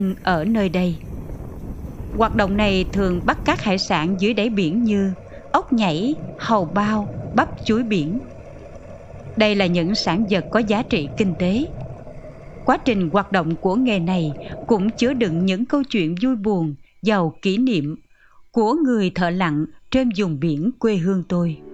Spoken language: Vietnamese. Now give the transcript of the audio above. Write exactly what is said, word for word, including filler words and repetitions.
ở nơi đây. Hoạt động này thường bắt các hải sản dưới đáy biển như ốc nhảy, hàu bao, bắp chuối biển. Đây là những sản vật có giá trị kinh tế. Quá trình hoạt động của nghề này cũng chứa đựng những câu chuyện vui buồn, giàu kỷ niệm của người thợ lặn trên vùng biển quê hương tôi.